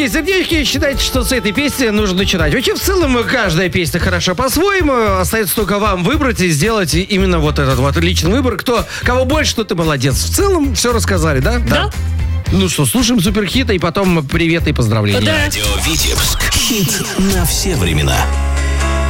сердечки, считайте, что с этой песни нужно начинать. Вообще, в целом, каждая песня хороша по-своему. Остается только вам выбрать и сделать именно вот этот вот личный выбор. Кого больше, тот и молодец. В целом, все рассказали, да? Да. Ну что, слушаем суперхит, и потом привет и поздравления. Да. Радио Витебск. Хит на все времена.